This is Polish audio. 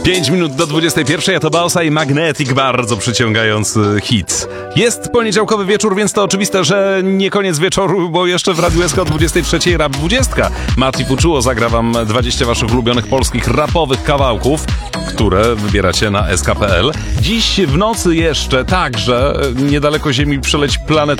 5 minut do 21, a to Bausa i Magnetic, bardzo przyciągający hit. Jest poniedziałkowy wieczór, więc to oczywiste, że nie koniec wieczoru, bo jeszcze w Radiu SK o 23 Rap 20. Mati Fuczuło zagra wam 20 waszych ulubionych polskich rapowych kawałków, które wybieracie na sk.pl. Dziś w nocy jeszcze także niedaleko Ziemi przeleci Planet